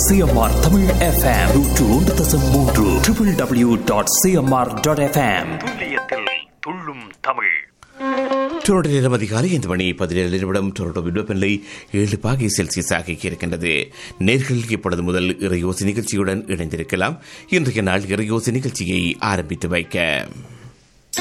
CMR Tamil FM 101.3 www.cmr.fm துல்லியத்தில் துள்ளும் Tamil. Toronto நேரம் அதிகாலை 5 மணி 17 நிமிடம். டொரண்டோ வெப்பநிலை 7 பாகை செல்சியஸாக இருக்கின்றது. நேர்கள் இப்பொழுது முதல் இறையோசி நிகழ்ச்சியுடன் இணைந்திருக்கலாம். இன்றைய நாள் இறையோசி நிகழ்ச்சியை ஆரம்பித்து வைக்க